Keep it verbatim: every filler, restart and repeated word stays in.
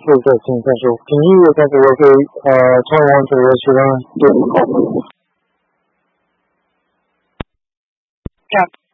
Please testing, thank you. Can you attempt to locate uh, twenty-one to the restaurant? Cap.